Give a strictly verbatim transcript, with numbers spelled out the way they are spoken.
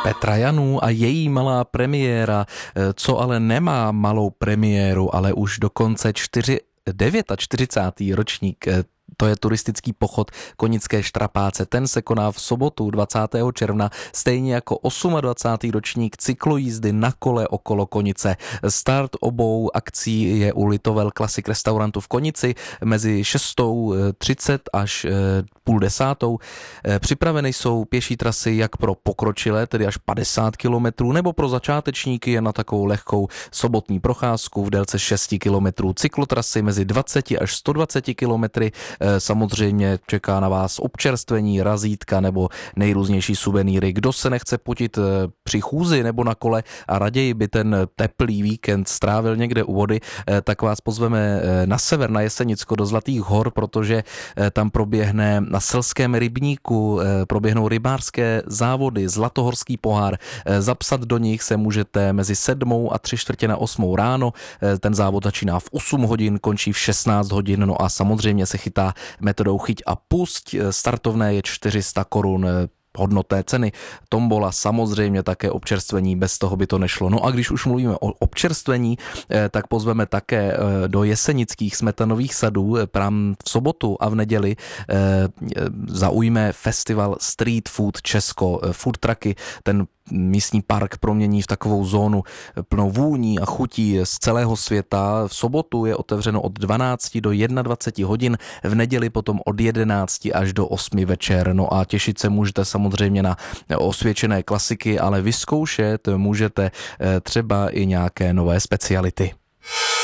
Petra Janů a její malá premiéra, co ale nemá malou premiéru, ale už dokonce čtyři, čtyřicátý devátý ročník. To je turistický pochod Konické Štrapáce. Ten se koná v sobotu dvacátého června, stejně jako dvacátý osmý ročník cyklojízdy na kole okolo Konice. Start obou akcí je u Litovel Classic restaurantu v Konici mezi šestou třicet až půl desátou. Připraveny jsou pěší trasy jak pro pokročilé, tedy až padesát kilometrů, nebo pro začátečníky je na takovou lehkou sobotní procházku v délce šest kilometrů. Cyklotrasy mezi dvacet až sto dvacet kilometry. Samozřejmě čeká na vás občerstvení, razítka nebo nejrůznější suvenýry. Kdo se nechce potit při chůzi nebo na kole a raději by ten teplý víkend strávil někde u vody, tak vás pozveme na sever, na Jesenicko, do Zlatých hor, protože tam proběhne na Selském rybníku, proběhnou rybářské závody, Zlatohorský pohár. Zapsat do nich se můžete mezi sedmou a tři čtvrtě na osmou ráno. Ten závod začíná v osm hodin, končí v šestnáct hodin, no a samozřejmě se chytá metodou chyť a pusť. Startovné je čtyři sta korun hodnotné ceny. Tombola, samozřejmě také občerstvení, bez toho by to nešlo. No a když už mluvíme o občerstvení, tak pozveme také do jesenických smetanových sadů. Právě v sobotu a v neděli zaujme festival Street Food Česko. Food trucky, ten místní park promění v takovou zónu plnou vůní a chutí z celého světa. V sobotu je otevřeno od dvanácti do dvaceti jedné hodin, v neděli potom od jedenácti až do osmi večer. No a těšit se můžete samozřejmě na osvědčené klasiky, ale vyzkoušet můžete třeba i nějaké nové speciality.